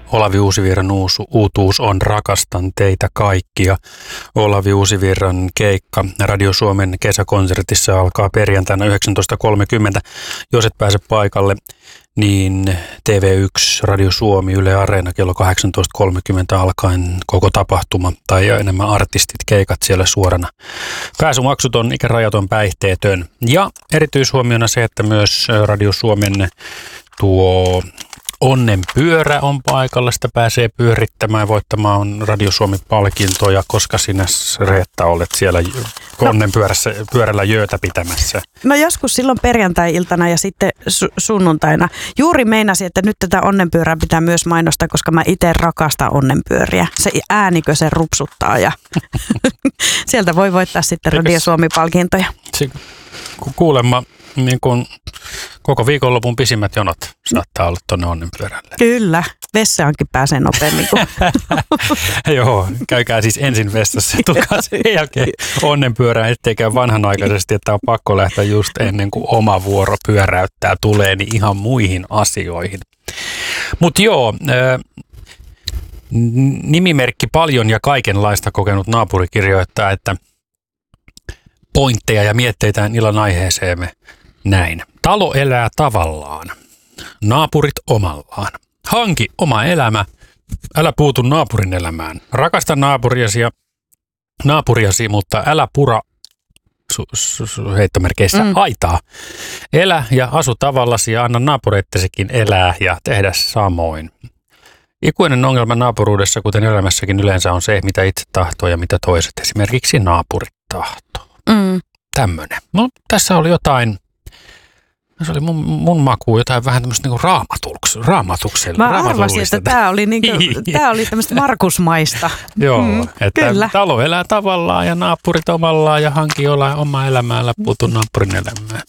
Olavi Uusivirran uutuus on Rakastan teitä kaikkia. Olavi Uusivirran keikka Radio Suomen kesäkonsertissa alkaa perjantaina 19.30. Jos et pääse paikalle, niin TV1, Radio Suomi, Yle Areena kello 18.30 alkaen koko tapahtuma tai enemmän artistit, keikat siellä suorana. Pääsymaksuton, ikärajaton, päihteetön. Ja erityishuomiona se, että myös Radio Suomen tuo Onnenpyörä on paikalla, sitä pääsee pyörittämään ja voittamaan Radio Suomi-palkintoja, koska sinä, Reetta, olet siellä Onnenpyörällä jöötä pitämässä. No joskus silloin perjantai-iltana ja sitten sunnuntaina. Juuri meinasin, että nyt tätä Onnenpyörää pitää myös mainostaa, koska mä itse rakastan Onnenpyöriä. Se äänikö se rupsuttaa ja sieltä voi voittaa sitten Radio Suomi-palkintoja. Kuulemma niin kun koko viikonlopun pisimmät jonot saattaa olla tuonne Onnenpyörälle. Kyllä, vessaankin pääsee nopeammin. Joo, käykää siis ensin vessassa ja tulkaa sen jälkeen Onnenpyörään, ettei käy vanhanaikaisesti, että on pakko lähteä just ennen kuin oma vuoro pyöräyttää tulee niin ihan muihin asioihin. Mutta joo, nimimerkki Paljon ja kaikenlaista kokenut naapuri kirjoittaa, että pointteja ja mietteitä illan aiheeseemme näin. Talo elää tavallaan, naapurit omallaan. Hanki oma elämä, älä puutu naapurin elämään. Rakasta naapuriasi, mutta älä pura heittomerkeissä aitaa. Elä ja asu tavallasi ja anna naapureittesikin elää ja tehdä samoin. Ikuinen ongelma naapuruudessa, kuten elämässäkin yleensä, on se, mitä itse tahtoo ja mitä toiset, esimerkiksi naapurit tahtoo. Tämmöinen. No, tässä oli jotain, se oli mun makuun jotain vähän tämmöistä niinku raamatuksella. Mä arvasin, että tämä oli, oli tämmöistä Markusmaista. Joo, että kyllä. Talo elää tavallaan ja naapurit omallaan ja hanki oma elämäällä, puutu naapurin elämään.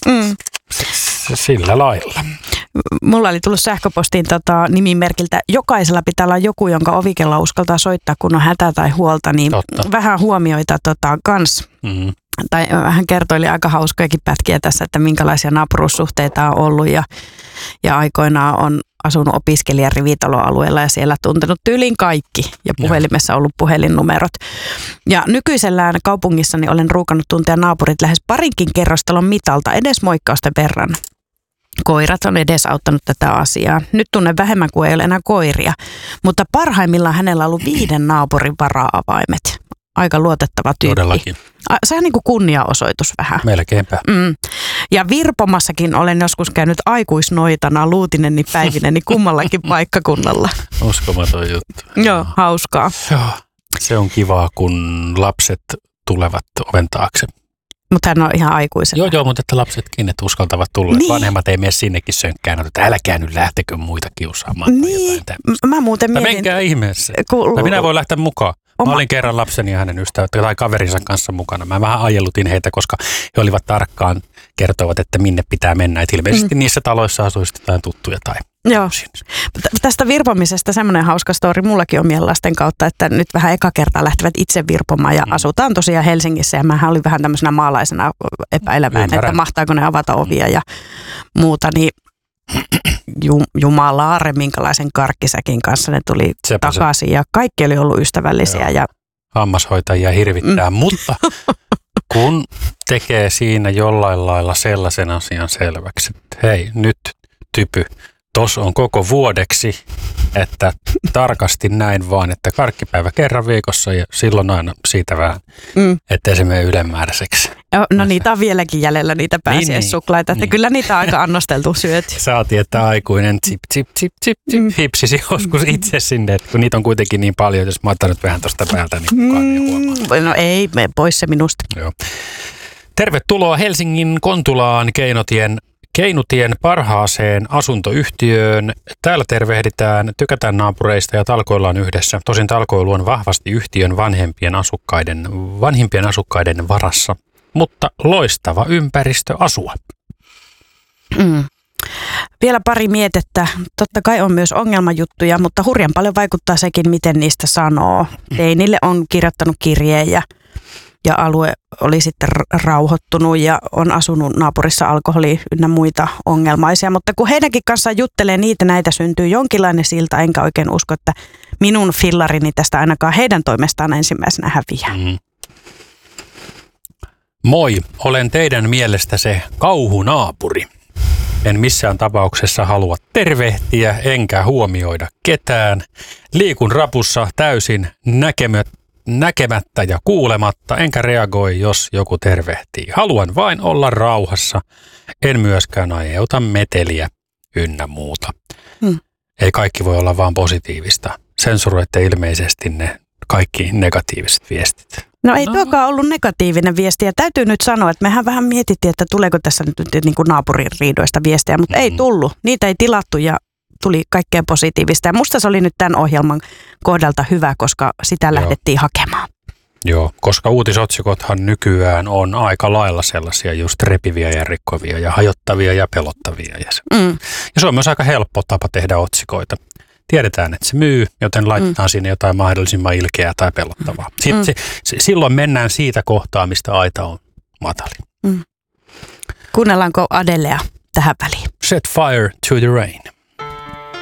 Sillä lailla. Mulla oli tullut sähköpostiin nimimerkiltä, jokaisella pitää olla joku, jonka ovikella uskaltaa soittaa, kun on hätä tai huolta, niin totta. Vähän huomioita kans. Tai hän kertoili aika hauskojakin pätkiä tässä, että minkälaisia naapuruussuhteita on ollut ja aikoinaan on asunut opiskelijarivitaloalueella ja siellä tuntenut tyylin kaikki ja puhelimessa ollut puhelinnumerot. Ja nykyisellään kaupungissani olen ruukannut tuntea naapurit lähes parinkin kerrostalon mitalta edes moikkausten verran. Koirat on edesauttanut tätä asiaa. Nyt tunnen vähemmän kuin ei ole enää koiria, mutta parhaimmillaan hänellä on ollut 5 naapurin vara-avaimet. Aika luotettava tyyppi. Todellakin. Se on niin kuin kunniaosoitus vähän. Melkeinpä. Ja Virpomassakin olen joskus käynyt aikuisnoitana luutineni päivineni kummallakin paikkakunnalla. Uskomaton juttu. Joo, hauskaa. Joo, se on kivaa, kun lapset tulevat oven taakse. Mutta hän on ihan aikuisena. Joo, mutta että lapsetkin että uskaltavat tulla. Niin. Vanhemmat ei mene sinnekin sönkkään, että älkää nyt lähtekö muita kiusaamaan. Niin, mä muuten mietin. Menkää ihmeessä. Minä voin lähteä mukaan. Mä olin kerran lapseni ja hänen ystävät tai kaverinsa kanssa mukana. Mä vähän ajellutin heitä, koska he olivat tarkkaan kertovat, että minne pitää mennä. Että ilmeisesti niissä taloissa asuisi jotain tuttuja tai... Joo. Tästä virpomisesta semmoinen hauska story mullakin omien lasten kautta, että nyt vähän eka kertaa lähtevät itse virpomaan ja asutaan tosiaan Helsingissä ja mähän olin vähän tämmöisenä maalaisena epäilemään, että mahtaako ne avata ovia ja muuta, niin jumalaare, minkälaisen karkkisäkin kanssa ne tuli takaisin ja kaikki oli ollut ystävällisiä. Ja hammashoitajia hirvittää, mutta kun tekee siinä jollain lailla sellaisen asian selväksi, että hei nyt typy, tuossa on koko vuodeksi, että tarkasti näin vaan, että karkkipäivä kerran viikossa ja silloin aina siitä vähän, ettei se mene ylenmääräiseksi. No niitä on vieläkin jäljellä, niitä pääsiäissuklaita, että kyllä niitä on aika annosteltu syöty. Saatiin, että aikuinen hipsisi joskus itse sinne, että kun niitä on kuitenkin niin paljon, jos mä otan nyt vähän tuosta päältä, niin kukaan ei huomaa. No ei, mene pois se minusta. Joo. Tervetuloa Helsingin Kontulaan Keinutien parhaaseen asuntoyhtiöön. Täällä tervehditään, tykätään naapureista ja talkoillaan yhdessä. Tosin talkoilu on vahvasti yhtiön vanhimpien asukkaiden varassa, mutta loistava ympäristö asua. Vielä pari mietettä. Totta kai on myös ongelmajuttuja, mutta hurjan paljon vaikuttaa sekin, miten niistä sanoo. Teinille on kirjoittanut kirjeen ja ja alue oli sitten rauhoittunut ja on asunut naapurissa alkoholi ynnä muita ongelmaisia. Mutta kun heidänkin kanssaan juttelee näitä syntyy jonkinlainen silta, enkä oikein usko, että minun fillarini tästä ainakaan heidän toimestaan ensimmäisenä häviää. Moi, olen teidän mielestä se kauhunaapuri. En missään tapauksessa halua tervehtiä enkä huomioida ketään. Liikun rapussa täysin näkemättä ja kuulematta, enkä reagoi, jos joku tervehtii. Haluan vain olla rauhassa. En myöskään aiheuta meteliä ynnä muuta. Ei kaikki voi olla vaan positiivista. Sensuroitte ilmeisesti ne kaikki negatiiviset viestit. No ei tuokaan ollut negatiivinen viesti ja täytyy nyt sanoa, että mehän vähän mietittiin, että tuleeko tässä nyt niin kuin naapuririidoista viestejä, mutta ei tullut. Niitä ei tilattu ja tuli kaikkea positiivista ja musta se oli nyt tämän ohjelman kohdalta hyvä, koska sitä lähdettiin hakemaan. Joo, koska uutisotsikothan nykyään on aika lailla sellaisia just repiviä ja rikkovia ja hajottavia ja pelottavia. Ja se on myös aika helppo tapa tehdä otsikoita. Tiedetään, että se myy, joten laitetaan sinne jotain mahdollisimman ilkeää tai pelottavaa. Silloin mennään siitä kohtaa, mistä aita on matali. Kuunnellaanko Adelea tähän väliin? Set fire to the rain.